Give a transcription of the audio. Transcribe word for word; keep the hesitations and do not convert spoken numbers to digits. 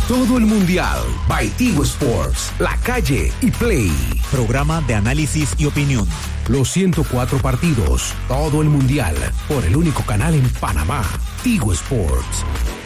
Todo el Mundial by Tigo Sports, La Calle y Play. Programa de análisis y opinión. Los ciento cuatro partidos, todo el Mundial, por el único canal en Panamá, Tigo Sports.